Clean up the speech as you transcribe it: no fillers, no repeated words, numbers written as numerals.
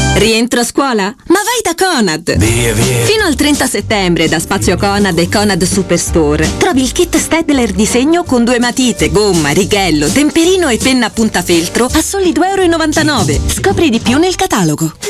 Rientro a scuola? Ma vai da Conad! Via. Fino al 30 settembre da Spazio Conad e Conad Superstore trovi il kit Stedler disegno con 2 matite, gomma, righello, temperino e penna a puntafeltro a soli €2,99. Scopri di più nel catalogo.